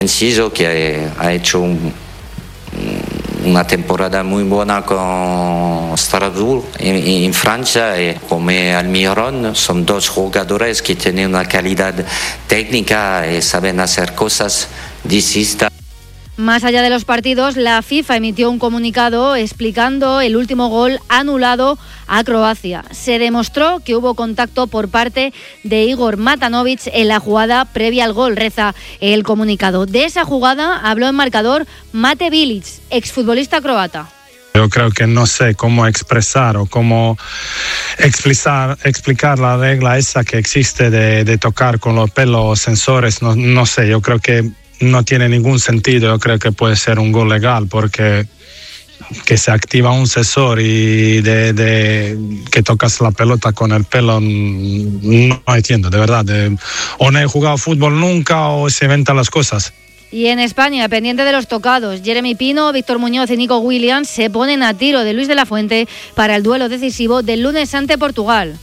Enciso, que ha hecho una temporada muy buena con Strasbourg en Francia, y como Almiron, son dos jugadores que tienen una calidad técnica y saben hacer cosas distintas. Más allá de los partidos, la FIFA emitió un comunicado explicando el último gol anulado a Croacia. Se demostró que hubo contacto por parte de Igor Matanovic en la jugada previa al gol, reza el comunicado. De esa jugada habló en marcador Mate Bilic, exfutbolista croata. Yo creo que no sé cómo expresar o cómo explicar la regla esa que existe de tocar con los pelos sensores. No sé, yo creo que no tiene ningún sentido. Yo creo que puede ser un gol legal porque que se activa un sensor y de que tocas la pelota con el pelo, no entiendo, de verdad. O no he jugado fútbol nunca o se inventan las cosas. Y en España, pendiente de los tocados, Jeremy Pino, Víctor Muñoz y Nico Williams se ponen a tiro de Luis de la Fuente para el duelo decisivo del lunes ante Portugal.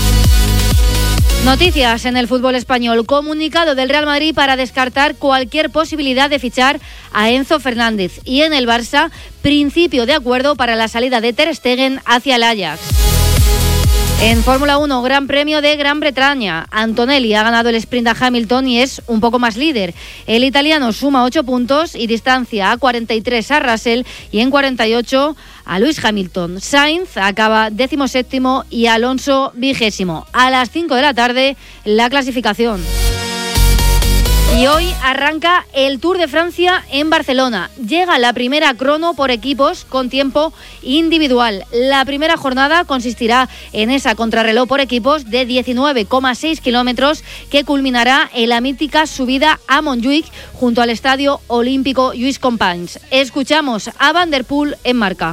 Noticias en el fútbol español. Comunicado del Real Madrid para descartar cualquier posibilidad de fichar a Enzo Fernández. Y en el Barça, principio de acuerdo para la salida de Ter Stegen hacia el Ajax. En Fórmula 1, Gran Premio de Gran Bretaña. Antonelli ha ganado el sprint a Hamilton y es un poco más líder. El italiano suma 8 puntos y distancia a 43 a Russell y en 48 a Lewis Hamilton. Sainz acaba 17º y Alonso 20º. A las 5 de la tarde, la clasificación. Y hoy arranca el Tour de Francia en Barcelona. Llega la primera crono por equipos con tiempo individual. La primera jornada consistirá en esa contrarreloj por equipos de 19,6 kilómetros que culminará en la mítica subida a Montjuïc junto al Estadio Olímpico Lluís Companys. Escuchamos a Van der Poel en Marca.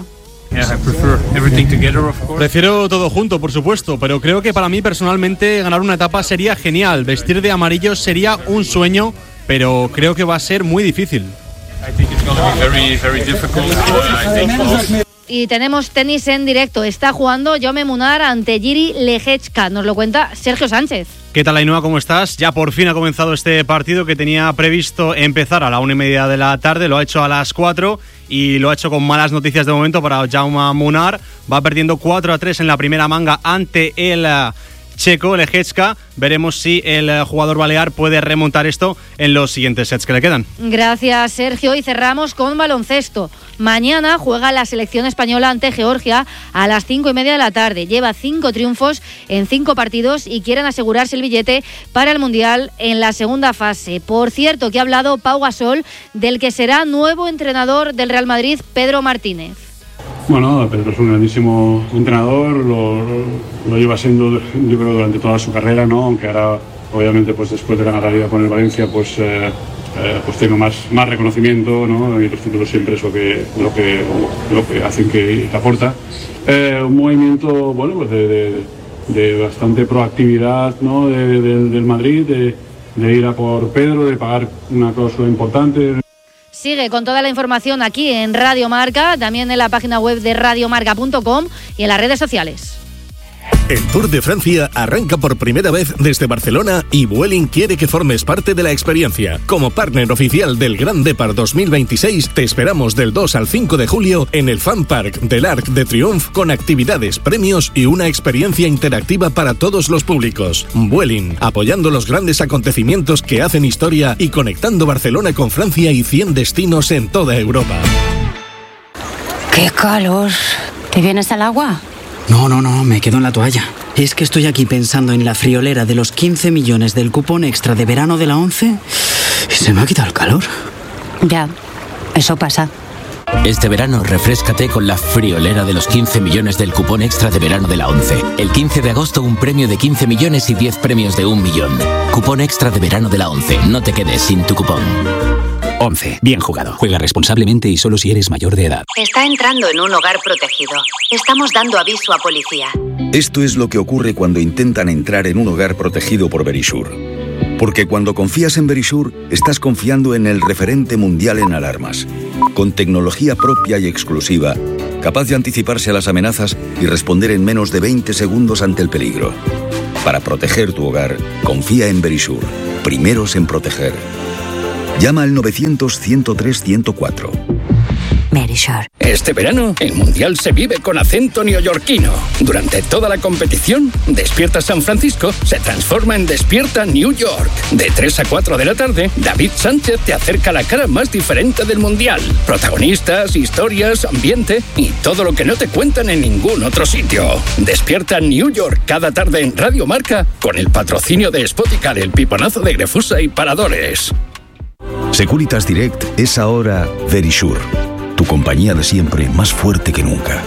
Prefiero todo junto, por supuesto, pero creo que para mí personalmente ganar una etapa sería genial. Vestir de amarillo sería un sueño, pero creo que va a ser muy difícil. Y tenemos tenis en directo. Está jugando Jaume Munar ante Jiri Lehecka. Nos lo cuenta Sergio Sánchez. ¿Qué tal, Ainhoa? ¿Cómo estás? Ya por fin ha comenzado este partido que tenía previsto empezar a la 1:30 de la tarde. Lo ha hecho a las 4 y lo ha hecho con malas noticias de momento para Jaume Munar. Va perdiendo 4-3 en la primera manga ante el checo Lehecka. Veremos si el jugador balear puede remontar esto en los siguientes sets que le quedan. Gracias, Sergio. Y cerramos con baloncesto. Mañana juega la selección española ante Georgia a las 5:30 de la tarde. Lleva 5 triunfos en 5 partidos y quieren asegurarse el billete para el Mundial en la segunda fase. Por cierto, que ha hablado Pau Gasol del que será nuevo entrenador del Real Madrid, Pedro Martínez. Bueno, Pedro es un grandísimo entrenador, lo lleva siendo, yo creo, durante toda su carrera, ¿no? Aunque ahora, obviamente, pues después de ganar la Liga con el Valencia, pues tengo más reconocimiento, ¿no? Y los títulos siempre es lo que hacen que aporta. Un movimiento, bueno, pues de bastante proactividad, ¿no? Del Madrid, de ir a por Pedro, de pagar una cláusula importante. Sigue con toda la información aquí en Radio Marca, también en la página web de radiomarca.com y en las redes sociales. El Tour de Francia arranca por primera vez desde Barcelona y Vueling quiere que formes parte de la experiencia. Como partner oficial del Grand Depart 2026, te esperamos del 2 al 5 de julio en el Fan Park del Arc de Triomphe con actividades, premios y una experiencia interactiva para todos los públicos. Vueling, apoyando los grandes acontecimientos que hacen historia y conectando Barcelona con Francia y 100 destinos en toda Europa. ¡Qué calor! ¿Te vienes al agua? No, me quedo en la toalla. Es que estoy aquí pensando en la friolera de los 15 millones del cupón extra de verano de la 11 y se me ha quitado el calor. Ya, eso pasa. Este verano refréscate con la friolera de los 15 millones del cupón extra de verano de la 11. El 15 de agosto un premio de 15 millones y 10 premios de 1 millón. Cupón extra de verano de la 11. No te quedes sin tu cupón. 11. Bien jugado. Juega responsablemente y solo si eres mayor de edad. Está entrando en un hogar protegido. Estamos dando aviso a policía. Esto es lo que ocurre cuando intentan entrar en un hogar protegido por Verisure. Porque cuando confías en Verisure, estás confiando en el referente mundial en alarmas. Con tecnología propia y exclusiva, capaz de anticiparse a las amenazas y responder en menos de 20 segundos ante el peligro. Para proteger tu hogar, confía en Verisure. Primeros en proteger. Llama al 900-103-104. Verisure. Este verano, el Mundial se vive con acento neoyorquino. Durante toda la competición, Despierta San Francisco se transforma en Despierta New York. De 3 a 4 de la tarde, David Sánchez te acerca la cara más diferente del Mundial. Protagonistas, historias, ambiente y todo lo que no te cuentan en ningún otro sitio. Despierta New York cada tarde en Radio Marca con el patrocinio de Spoticar, el piponazo de Grefusa y Paradores. Securitas Direct es ahora Verisure. Tu compañía de siempre, más fuerte que nunca.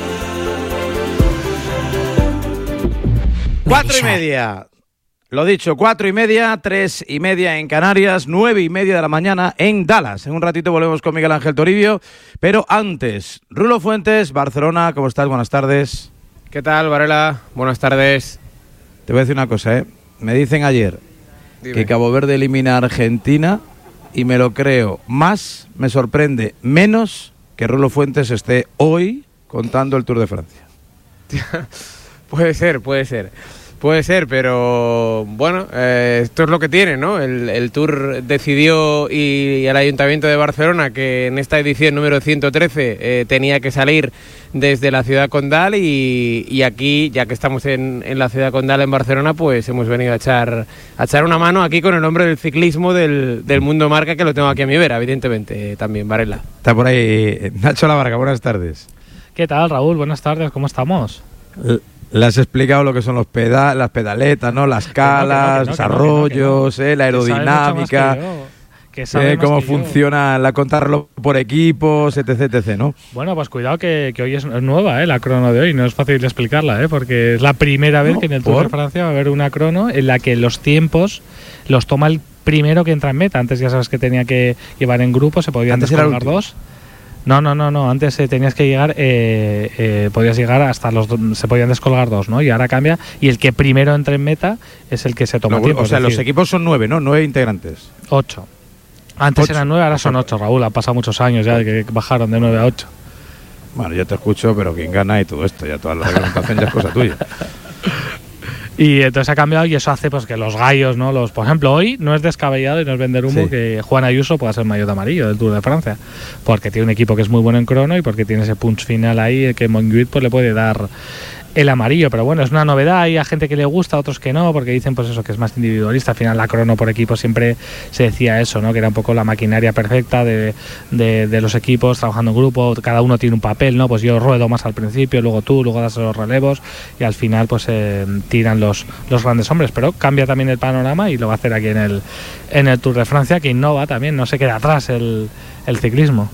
4:30. Lo dicho, 4:30, 3:30 en Canarias, 9:30 de la mañana en Dallas. En un ratito volvemos con Miguel Ángel Toribio, pero antes, Rulo Fuentes, Barcelona, ¿cómo estás? Buenas tardes. ¿Qué tal, Varela? Buenas tardes. Te voy a decir una cosa, Me dicen ayer que Cabo Verde elimina a Argentina y me lo creo más, me sorprende menos que Rulo Fuentes esté hoy contando el Tour de Francia. Puede ser, pero bueno, esto es lo que tiene, ¿no? El Tour decidió y el Ayuntamiento de Barcelona que en esta edición número 113 tenía que salir desde la ciudad condal y aquí, ya que estamos en la ciudad condal en Barcelona, pues hemos venido a echar una mano aquí con el hombre del ciclismo del Mundo Marca, que lo tengo aquí a mi vera, evidentemente, también, Varela. Está por ahí Nacho Lavarga, buenas tardes. ¿Qué tal, Raúl? Buenas tardes, ¿cómo estamos? Le has explicado lo que son las pedaletas, ¿no? Las calas, los arroyos, la aerodinámica, cómo funciona la contarlo por equipos, etc, ¿no? Bueno, pues cuidado que hoy es nueva, la crono de hoy, no es fácil de explicarla, porque es la primera vez que en el Tour de Francia va a haber una crono en la que los tiempos los toma el primero que entra en meta. Antes ya sabes que tenía que llevar en grupo, se podían descolgar dos. No. Antes tenías que llegar, podías llegar hasta se podían descolgar dos, ¿no? Y ahora cambia, y el que primero entre en meta es el que se toma tiempo. O sea, los equipos son 9, ¿no? 9 integrantes. 8. Antes eran 9, ahora son 8, Raúl. Han pasado muchos años ya que bajaron de 9 a 8. Bueno, yo te escucho, pero quién gana y todo esto, ya toda la reglamentación ya es cosa tuya. Y entonces ha cambiado y eso hace pues que los gallos, ¿no? Por ejemplo, hoy no es descabellado y no es vender humo que Juan Ayuso pueda ser maillot amarillo del Tour de Francia, porque tiene un equipo que es muy bueno en crono y porque tiene ese punch final ahí que Monguit pues le puede dar el amarillo. Pero bueno, es una novedad, hay a gente que le gusta, otros que no, porque dicen pues eso, que es más individualista. Al final la crono por equipo siempre se decía eso, ¿no? Que era un poco la maquinaria perfecta de los equipos trabajando en grupo, cada uno tiene un papel, ¿no? Pues yo ruedo más al principio, luego tú, luego das los relevos y al final pues tiran los grandes hombres. Pero cambia también el panorama y lo va a hacer aquí en el Tour de Francia, que innova también, no se queda atrás el ciclismo.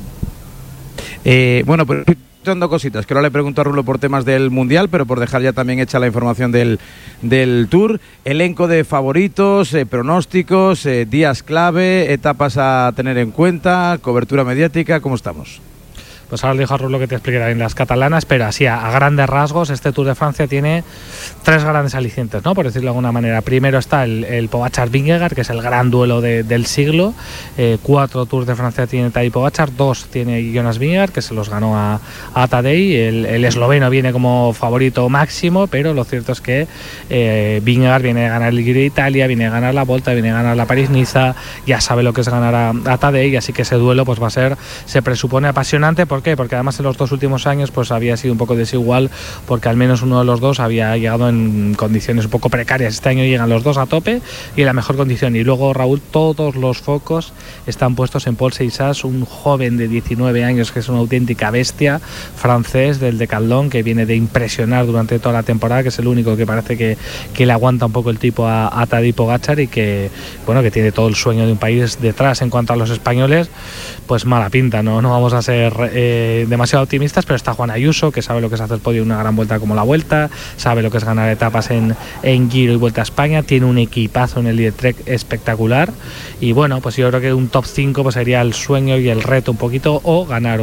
Bueno, pues son dos cositas que ahora le pregunto a Rulo por temas del Mundial, pero por dejar ya también hecha la información del Tour. Elenco de favoritos, pronósticos, días clave, etapas a tener en cuenta, cobertura mediática, ¿cómo estamos? Pues ahora le dejo a Rulo que te explique también las catalanas, pero así a grandes rasgos este Tour de Francia tiene 3 grandes alicientes, ¿no? Por decirlo de alguna manera. Primero está el Pogačar-Vingegaard, que es el gran duelo del siglo. 4 Tours de Francia tiene Tadej Pogačar, 2 tiene Jonas Vingegaard, que se los ganó a Tadej. El esloveno viene como favorito máximo, pero lo cierto es que Vingegaard viene a ganar el Giro de Italia, viene a ganar la Volta, viene a ganar la París-Niza, ya sabe lo que es ganar a Tadej, así que ese duelo pues va a ser, se presupone, apasionante. ¿Por qué? Porque además en los 2 últimos años pues había sido un poco desigual, porque al menos uno de los dos había llegado en condiciones un poco precarias. Este año llegan los dos a tope y en la mejor condición. Y luego, Raúl, todos los focos están puestos en Paul Seixas, un joven de 19 años que es una auténtica bestia, francés del Decathlon, que viene de impresionar durante toda la temporada, que es el único que parece que le aguanta un poco el tipo a Tadej Pogačar y que, bueno, que tiene todo el sueño de un país detrás. En cuanto a los españoles, pues mala pinta, no vamos a ser demasiado optimistas, pero está Juan Ayuso, que sabe lo que es hacer podio en una gran vuelta como la Vuelta, sabe lo que es ganar etapas en Giro y Vuelta a España, tiene un equipazo en el Libre Trek espectacular y bueno, pues yo creo que un top 5 pues sería el sueño y el reto un poquito, o ganar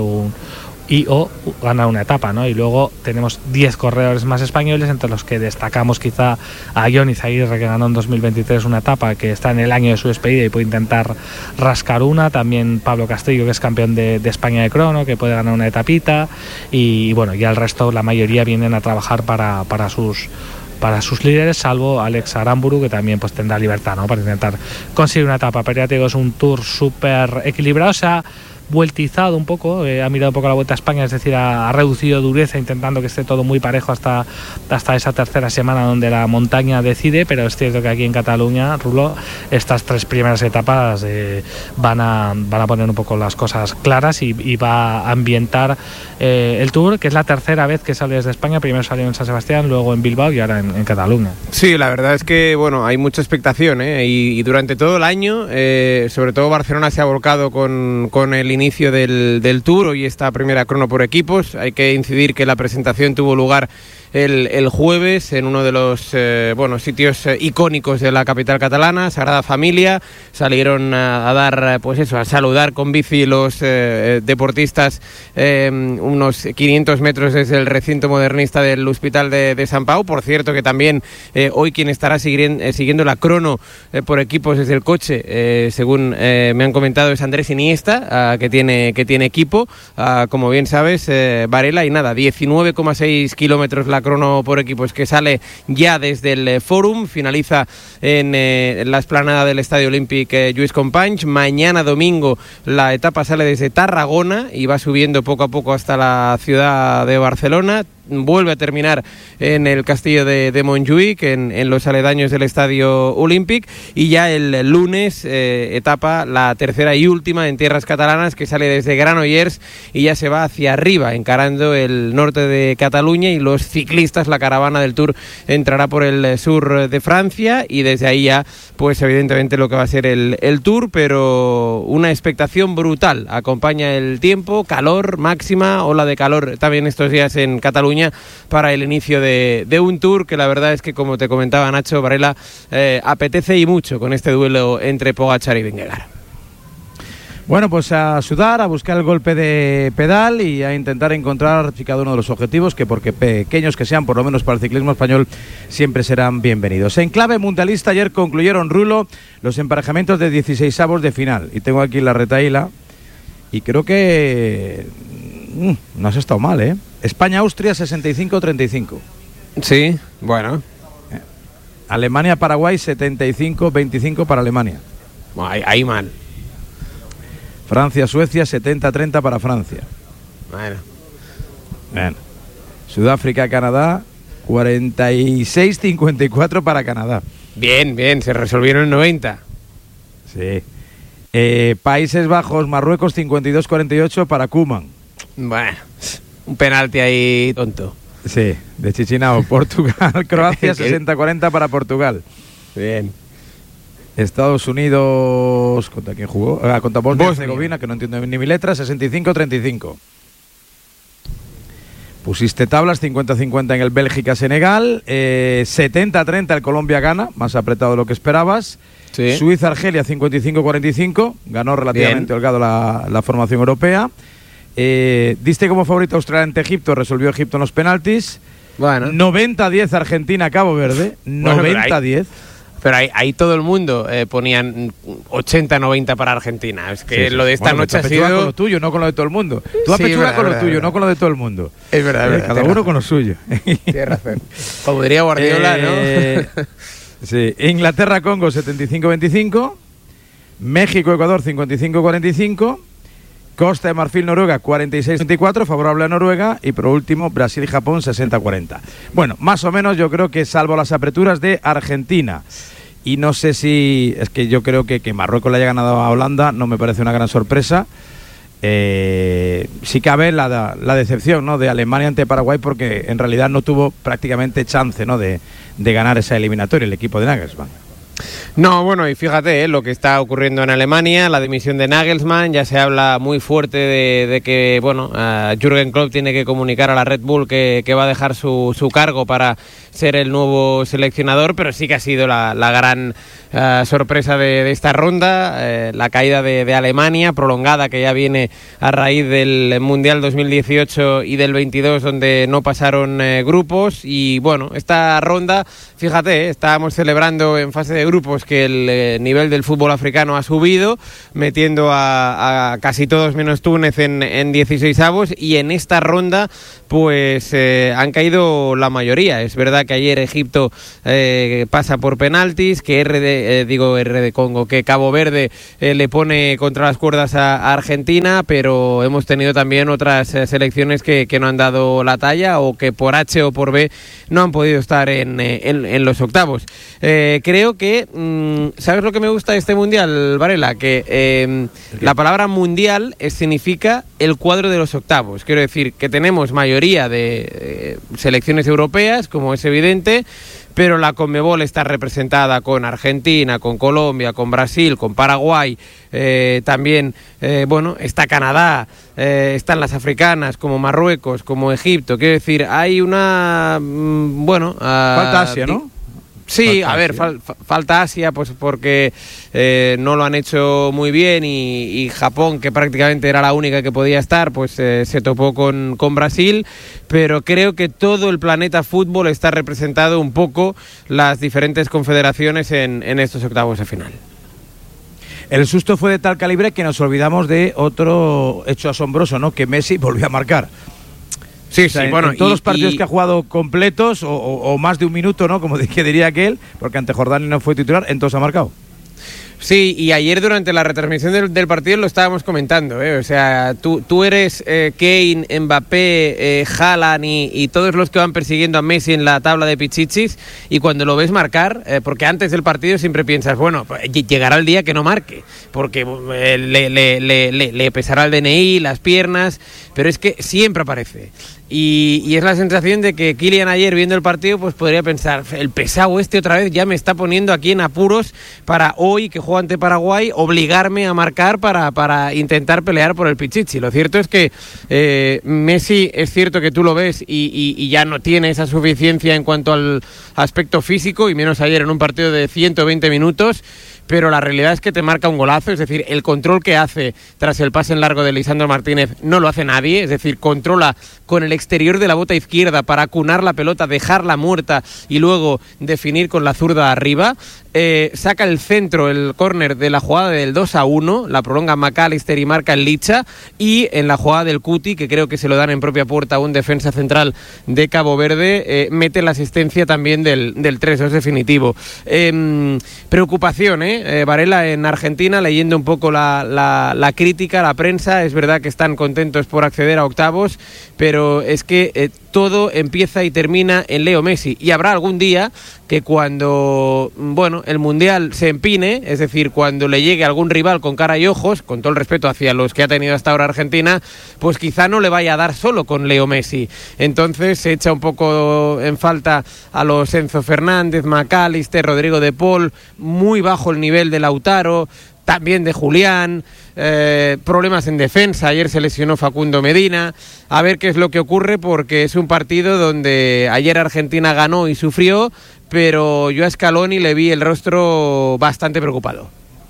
una etapa, ¿no? Y luego tenemos 10 corredores más españoles, entre los que destacamos quizá a Johnny Zaguirre, que ganó en 2023 una etapa, que está en el año de su despedida y puede intentar rascar una. También Pablo Castillo, que es campeón de España de crono, que puede ganar una etapita. Y bueno, ya el resto, la mayoría vienen a trabajar para sus sus líderes, salvo Alex Aramburu, que también pues tendrá libertad, ¿no?, para intentar conseguir una etapa. Pero ya te digo, es un Tour súper equilibrado, o sea, vueltizado un poco, ha mirado un poco la Vuelta a España, es decir, ha reducido dureza intentando que esté todo muy parejo hasta esa tercera semana donde la montaña decide, pero es cierto que aquí en Cataluña, Rulo, estas 3 primeras etapas van a poner un poco las cosas claras y va a ambientar el Tour, que es la tercera vez que sale desde España. Primero salió en San Sebastián, luego en Bilbao y ahora en Cataluña. Sí, la verdad es que bueno, hay mucha expectación, y durante todo el año, sobre todo Barcelona se ha volcado con el inicio del Tour. Hoy esta primera crono por equipos. Hay que incidir que la presentación tuvo lugar el jueves en uno de los sitios icónicos de la capital catalana, Sagrada Familia. Salieron a dar, a saludar con bici los deportistas unos 500 metros desde el recinto modernista del Hospital de Sant Pau. Por cierto que también hoy quien estará siguiendo la crono por equipos desde el coche, según me han comentado, es Andrés Iniesta, que tiene equipo, como bien sabes, Varela, y nada, 19,6 kilómetros la crono por equipos, que sale ya desde el Fòrum, finaliza en la explanada del Estadio Olímpic Lluís Companys. Mañana domingo la etapa sale desde Tarragona y va subiendo poco a poco hasta la ciudad de Barcelona. Vuelve a terminar en el castillo de Montjuïc, en los aledaños del Estadio Olímpic, y ya el lunes etapa, la tercera y última en tierras catalanas, que sale desde Granollers y ya se va hacia arriba, encarando el norte de Cataluña, y los ciclistas, la caravana del Tour, entrará por el sur de Francia, y desde ahí ya, pues evidentemente lo que va a ser el Tour, pero una expectación brutal. Acompaña el tiempo, calor máxima, ola de calor también estos días en Cataluña, para el inicio de un Tour que la verdad es que, como te comentaba Nacho, Varela, apetece y mucho con este duelo entre Pogačar y Vingegaard. Bueno, pues a sudar, a buscar el golpe de pedal y a intentar encontrar cada uno de los objetivos que, porque pequeños que sean, por lo menos para el ciclismo español, siempre serán bienvenidos. En clave mundialista, ayer concluyeron, Rulo, los emparejamientos de 16avos de final. Y tengo aquí la retahíla y creo que no has estado mal, ¿eh? España-Austria 65-35. Sí, bueno. Alemania-Paraguay 75-25 para Alemania. Ahí mal. Francia-Suecia 70-30 para Francia. Bueno. Sudáfrica-Canadá 46-54 para Canadá. Bien, se resolvieron en 90. Sí. Países Bajos, Marruecos 52-48 para Koeman. Bueno, un penalti ahí tonto. Sí, de Chichinao. Portugal, Croacia 60-40 para Portugal. Bien. Estados Unidos, ¿contra quién jugó? Contra Bosnia-Herzegovina, que no entiendo ni mi letra, 65-35. Pusiste tablas, 50-50 en el Bélgica-Senegal, 70-30 el Colombia-Ghana, más apretado de lo que esperabas. Sí. Suiza-Argelia, 55-45, ganó relativamente holgado la formación europea. Diste como favorito Australia ante Egipto, resolvió Egipto en los penaltis. Bueno. 90-10 Argentina-Cabo Verde, 90-10. Pero ahí todo el mundo ponían 80-90 para Argentina. Es que lo de esta noche ha sido... con lo tuyo, no con lo de todo el mundo. Tú apechugas con lo tuyo, no con lo de todo el mundo. Es verdad. Cada uno con lo suyo. Tienes razón. Como diría Guardiola, ¿no? Sí. Inglaterra-Congo 75-25. México-Ecuador 55-45. Costa de Marfil-Noruega 46-24, favorable a Noruega. Y por último, Brasil y Japón 60-40. Bueno, más o menos yo creo que, salvo las apreturas de Argentina, y no sé si... Es que yo creo que Marruecos le haya ganado a Holanda, no me parece una gran sorpresa. Sí cabe la decepción, ¿no?, de Alemania ante Paraguay, porque en realidad no tuvo prácticamente chance, ¿no?, de ganar esa eliminatoria el equipo de Nagelsmann. No, bueno, y fíjate lo que está ocurriendo en Alemania, la dimisión de Nagelsmann. Ya se habla muy fuerte de que, bueno, Jürgen Klopp tiene que comunicar a la Red Bull que va a dejar su cargo para ser el nuevo seleccionador, pero sí que ha sido la gran sorpresa de esta ronda, la caída de Alemania, prolongada, que ya viene a raíz del Mundial 2018 y del 22, donde no pasaron grupos. Y bueno, esta ronda, fíjate, estábamos celebrando en fase de de grupos que el nivel del fútbol africano ha subido, metiendo a casi todos menos Túnez en 16avos, y en esta ronda pues han caído la mayoría. Es verdad que ayer Egipto pasa por penaltis, que Cabo Verde le pone contra las cuerdas a Argentina, pero hemos tenido también otras selecciones que no han dado la talla, o que por H o por B no han podido estar en los octavos. Creo que ¿sabes lo que me gusta de este mundial, Varela? Que la palabra mundial significa el cuadro de los octavos. Quiero decir que tenemos mayoría de selecciones europeas, como es evidente, pero la Conmebol está representada con Argentina, con Colombia, con Brasil, con Paraguay, también está Canadá, están las africanas como Marruecos, como Egipto. Quiero decir, hay una falta Asia, ¿no? Sí, falta, a ver, falta Asia, pues porque no lo han hecho muy bien, y Japón, que prácticamente era la única que podía estar, pues se topó con Brasil, pero creo que todo el planeta fútbol está representado un poco, las diferentes confederaciones en estos octavos de final. El susto fue de tal calibre que nos olvidamos de otro hecho asombroso, ¿no? Que Messi volvió a marcar. Sí, o sea, sí, bueno, en todos los partidos que ha jugado completos o más de un minuto, ¿no? Como diría aquel, porque ante Jordania no fue titular, entonces ha marcado. Sí, y ayer durante la retransmisión del partido lo estábamos comentando, o sea, tú eres Kane, Mbappé, Haaland y todos los que van persiguiendo a Messi en la tabla de pichichis, y cuando lo ves marcar, porque antes del partido siempre piensas, bueno, llegará el día que no marque, porque le pesará el DNI, las piernas, pero es que siempre aparece. Y es la sensación de que Kylian ayer, viendo el partido, pues podría pensar, el pesado otra vez ya me está poniendo aquí en apuros para hoy, que juego ante Paraguay, obligarme a marcar para intentar pelear por el pichichi. Lo cierto es que Messi, es cierto que tú lo ves y ya no tiene esa suficiencia en cuanto al aspecto físico, y menos ayer en un partido de 120 minutos, pero la realidad es que te marca un golazo. Es decir, el control que hace tras el pase en largo de Lisandro Martínez no lo hace nadie, es decir, controla con el exterior de la bota izquierda para acunar la pelota, dejarla muerta y luego definir con la zurda arriba. Saca el centro, el córner de la jugada del 2-1, la prolonga McAllister y marca el Licha, y en la jugada del Cuti, que creo que se lo dan en propia puerta a un defensa central de Cabo Verde, mete la asistencia también del 3-2 definitivo. Preocupación, Varela, en Argentina, leyendo un poco la crítica, la prensa. Es verdad que están contentos por acceder a octavos, pero es que todo empieza y termina en Leo Messi, y habrá algún día que cuando el Mundial se empine, es decir, cuando le llegue algún rival con cara y ojos, con todo el respeto hacia los que ha tenido hasta ahora Argentina, pues quizá no le vaya a dar solo con Leo Messi. Entonces se echa un poco en falta a los Enzo Fernández, McAllister, Rodrigo de Paul, muy bajo el nivel de Lautaro, también de Julián, problemas en defensa. Ayer se lesionó Facundo Medina. A ver qué es lo que ocurre, porque es un partido donde ayer Argentina ganó y sufrió, pero yo a Scaloni le vi el rostro bastante preocupado.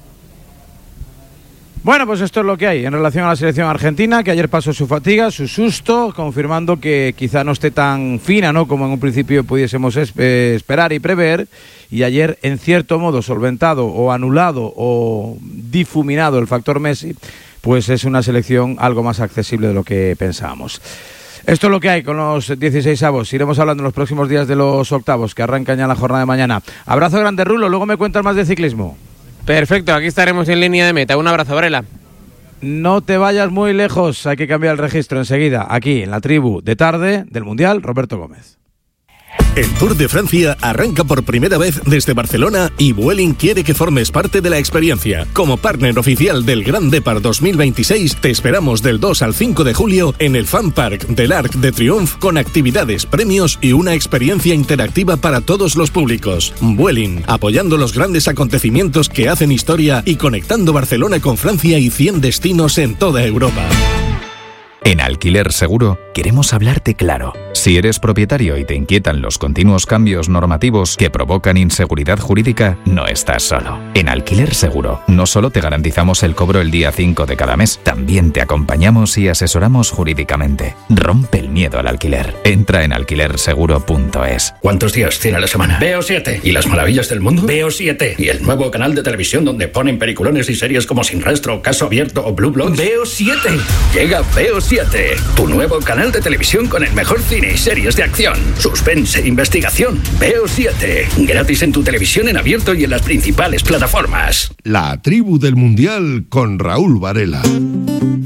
Bueno, pues esto es lo que hay en relación a la selección argentina, que ayer pasó su fatiga, su susto, confirmando que quizá no esté tan fina, ¿no?, como en un principio pudiésemos esperar y prever, y ayer, en cierto modo, solventado o anulado o difuminado el factor Messi, pues es una selección algo más accesible de lo que pensábamos. Esto es lo que hay con los 16avos. Iremos hablando en los próximos días de los octavos, que arrancan ya la jornada de mañana. Abrazo grande, Rulo, luego me cuentas más de ciclismo. Perfecto, aquí estaremos en línea de meta. Un abrazo, Varela. No te vayas muy lejos, hay que cambiar el registro enseguida. Aquí en la tribu de tarde del Mundial, Roberto Gómez. El Tour de Francia arranca por primera vez desde Barcelona y Vueling quiere que formes parte de la experiencia. Como partner oficial del Grand Depart 2026, te esperamos del 2 al 5 de julio en el Fan Park del Arc de Triomphe, con actividades, premios y una experiencia interactiva para todos los públicos. Vueling, apoyando los grandes acontecimientos que hacen historia y conectando Barcelona con Francia y 100 destinos en toda Europa. En Alquiler Seguro queremos hablarte claro. Si eres propietario y te inquietan los continuos cambios normativos que provocan inseguridad jurídica, no estás solo. En Alquiler Seguro, no solo te garantizamos el cobro el día 5 de cada mes, también te acompañamos y asesoramos jurídicamente. Rompe el miedo al alquiler. Entra en alquilerseguro.es. ¿Cuántos días tiene la semana? Veo 7. ¿Y las maravillas del mundo? Veo 7. ¿Y el nuevo canal de televisión donde ponen peliculones y series como Sin Rastro, Caso Abierto o Blue Bloods? Veo 7. Llega Veo 7, tu nuevo canal de televisión con el mejor cine y series de acción, suspense e investigación. Veo 7, gratis en tu televisión en abierto y en las principales plataformas. La tribu del Mundial con Raúl Varela.